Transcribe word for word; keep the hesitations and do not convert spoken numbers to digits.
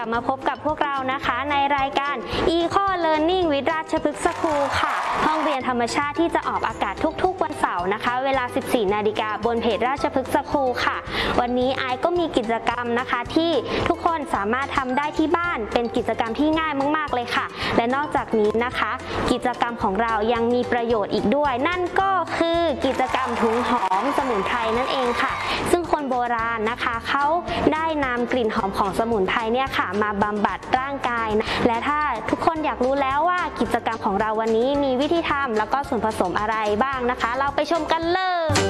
บมาพบกับพวกเรานะคะในรายการ Eco Learning with ราชพฤกษ์สคูลค่ะห้องเรียนธรรมชาติที่จะออกอากาศทุกๆวันเสาร์นะคะเวลา สิบสี่นาฬิกาบนเพจราชพฤกษ์สคูลค่ะวันนี้ไอก็มีกิจกรรมนะคะที่ทุกคนสามารถทำได้ที่บ้านเป็นกิจกรรมที่ง่ายมากๆเลยค่ะและนอกจากนี้นะคะกิจกรรมของเรายังมีประโยชน์อีกด้วยนั่นก็คือกิจกรรมถุงหอมสมุนไพรนั่นเองค่ะซึ่งคนโบราณนะคะเขาได้นำกลิ่นหอมของสมุนไพรเนี่ยค่ะมาบำบัดร่างกายนะและถ้าทุกคนอยากรู้แล้วว่ากิจกรรมของเราวันนี้มีวิธีทำแล้วก็ส่วนผสมอะไรบ้างนะคะเราไปชมกันเลย